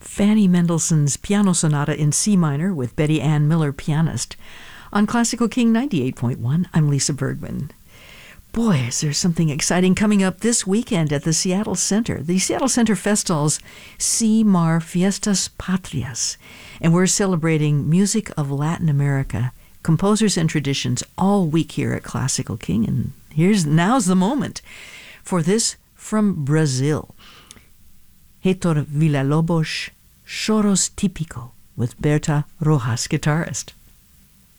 Fanny Mendelssohn's Piano Sonata in C minor with Betty Ann Miller, pianist. On Classical King 98.1, I'm Lisa Bergman. Boy, is there something exciting coming up this weekend at the Seattle Center. The Seattle Center Festivals CMAR Fiestas Patrias. And we're celebrating music of Latin America, composers and traditions all week here at Classical King. And now's the moment for this from Brazil. Heitor Villa-Lobos, Choros Típico, with Berta Rojas, guitarist.